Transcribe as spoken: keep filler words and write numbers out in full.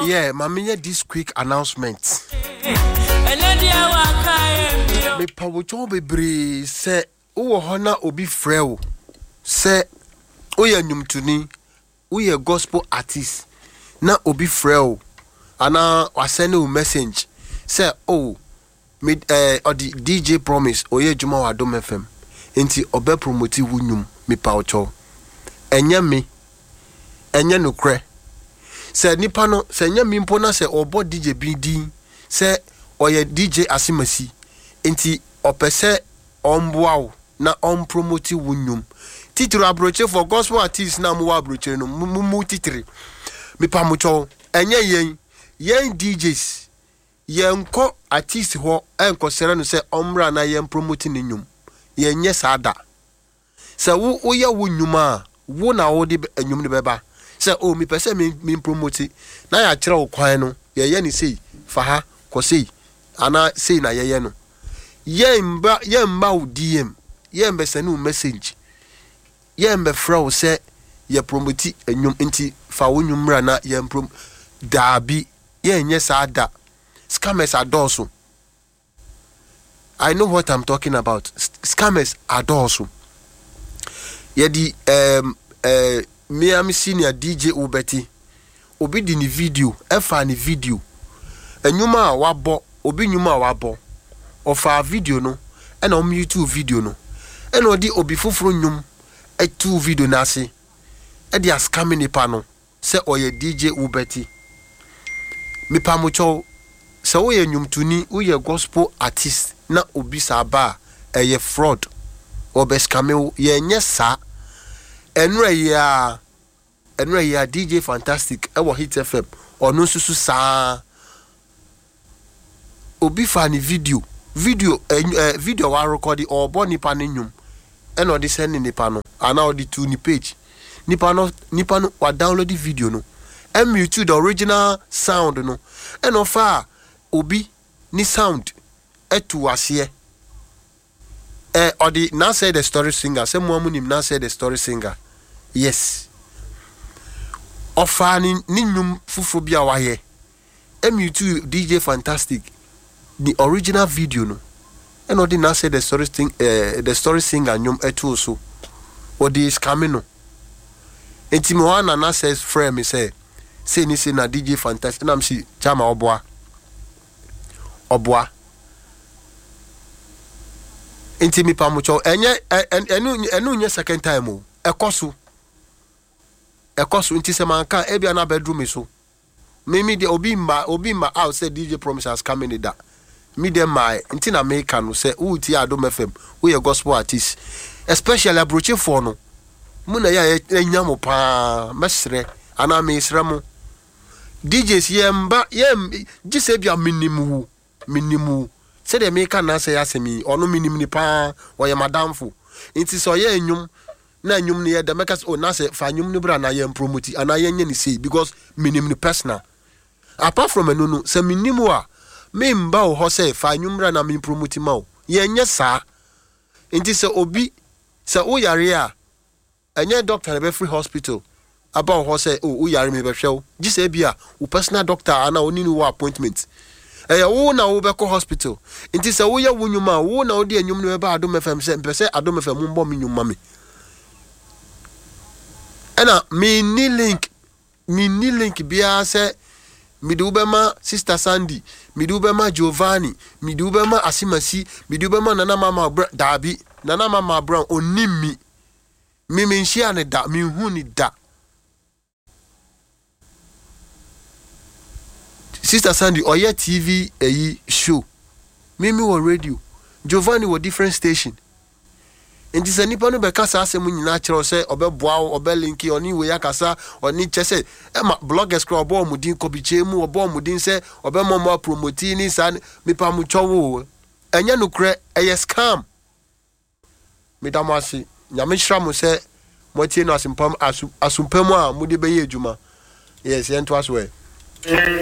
Yeah, mamiya this quick announcement. Me pawocho bebre se uwo hona obi freo se uye nyumtuni uye gospel artist na obi freo ana wasene u message se oh me eh odi D J Promise oye juma wa Adom F M enti obe promote wunyum me pawocho enye me enye nokre se nipa no se enye me mpo na se obo D J B D se oye D J Asimasi enti opese omboawo na on promote wunyum titiri abroche for gospel artists na mu abroche no mu titiri me pamucho enye yen yen D Js yen ko artist ho enko sere no se omra na yen promote nyum yen nye sada se wo oya wunyum a wo na wo de nyum ne beba se o me pese me, me promote na ya kire wo kwan no ye ye ni sei fa ha ko sei ana sei na ye ye no yemba yemba u D M yembe senu message yembe frau se ye promote enyum enti fa wonyum ra na ye prom dabi ye nye sada scammers adoso. I know what I'm talking about. Scammers adoso. Ye di um uh Miami senior D J Ubeti obi di ni video efa ni video enyuma a wabo obi nyuma a wabo ofa video no ena om YouTube video no ena odi obi foforo nyum etu video na ase e dia scamming nipa no se oye D J Ubeti mi pamucho se oye nyumtuni oye gospel artist na obi saba eye fraud obe scamming ye nyesa enra ya enra ya D J Fantastic e wo Hit F M onu susu sa obi fa ni video video uh, video wa record or bo nipa nyum e no de send nipa no ana o di to ni page nipa no nipa no wa download the video no em YouTube the original sound no e no fa obi ni sound e to ase eh or the now say the story singer say mo amunim now say the story singer yes ofa ni nyum fufu bia wa ye em YouTube D J Fantastic the original video no and odi na say the story thing uh, the story singer nyom etu so odi scamming no enti mo ana na says friend me say say ni say na D J Fantastic na am si chama oboa oboa enti mi pamucho enye enu enu nye second time o ekoso ekoso enti se manka e bia na bedroom so me me de obi ma obi ma out say D J Promise has come in that me dem my intina America no say who ti Adom F M who ye gospel artist especially abroche for no mu na ya nyamo pa mesre ana me sremo D Js yemba yem gise bia minimu minimu say de America na say asemi ono minim ni pa wo ye madamfo inti so ye nyum na nyum ne ye de mekas o na say fa nyum ni bra na ye promote ana ye nye ni say because minim ni personal apart from enu no say minimu a me mba o ho say fa nwumra na me promote ma o ye nye sa enti se obi se o yare a enye doctor be free hospital aba o ho say o o yare me be hwe o gi se bia o personal doctor ana oni ni wo appointment eh wo na wo be ko hospital enti se wo ye wonwuma wo na wo de anwum no be ba Adom F M se mpese Adom F M mbo me nwuma me ena me ni link me ni link bia se midubema Sister Sandy midubema Giovanni midubema Asimasi midubema Nana Mama Brown dabi Nana Mama Brown onimi mi menshia ne da mi hu ni da Sister Sandy oye T V eyi show mimi wo radio Giovanni wo different station enti se nipa no be kasa asem nyina kire se obeboa obe linki oni we yakasa oni chese e ma bloggers kro obo mudin kobiche mu obo mudin se obe momo promote ni san mipa mu chowo enya nukre eye scam midamasi nyame hira mu se motie no asimpam asumpam a mudi beye adwuma yes ento aso e